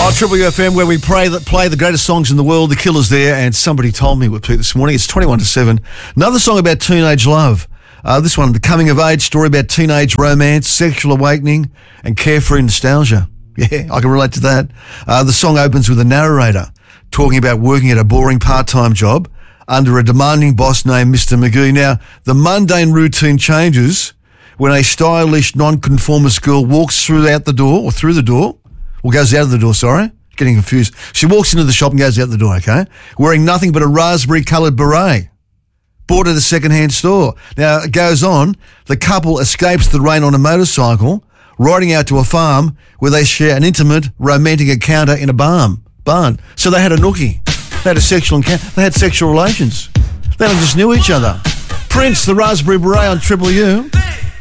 On Triple FM, where we play the greatest songs in the world. The Killer's there, and somebody told me we'd play this morning. It's 21 to 7. Another song about teenage love. This one, the coming-of-age story about teenage romance, sexual awakening, and carefree nostalgia. Yeah, I can relate to that. The song opens with a narrator talking about working at a boring part-time job under a demanding boss named Mr. McGee. Now, the mundane routine changes when a stylish, non-conformist girl walks through the door, goes out of the door, sorry. Getting confused. She walks into the shop and goes out the door, okay? Wearing nothing but a raspberry-coloured beret. Bought at a second-hand store. Now, it goes on. The couple escapes the rain on a motorcycle, riding out to a farm where they share an intimate, romantic encounter in a barn. So they had a nookie. They had a sexual encounter. They had sexual relations. They just knew each other. Prince, the Raspberry Beret on Triple U.